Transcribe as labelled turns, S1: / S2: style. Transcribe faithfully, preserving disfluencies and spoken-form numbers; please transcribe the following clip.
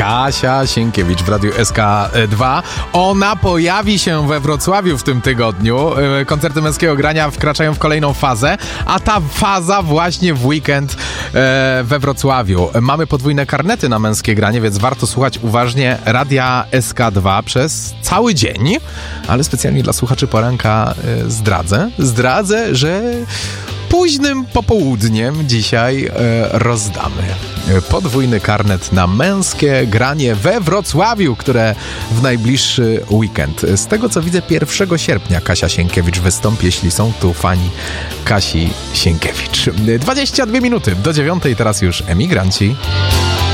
S1: Kasia Sienkiewicz w Radiu S K dwa. Ona pojawi się we Wrocławiu w tym tygodniu. Koncerty męskiego grania wkraczają w kolejną fazę, a ta faza właśnie w weekend we Wrocławiu. Mamy podwójne karnety na męskie granie, więc warto słuchać uważnie Radia S K dwa przez cały dzień, ale specjalnie dla słuchaczy poranka zdradzę, zdradzę, że późnym popołudniem dzisiaj e, rozdamy podwójny karnet na męskie granie we Wrocławiu, które w najbliższy weekend. Z tego co widzę, pierwszego sierpnia Kasia Sienkiewicz wystąpi, jeśli są tu fani Kasi Sienkiewicz. dwadzieścia dwie minuty do dziewiątej, teraz już Emigranci.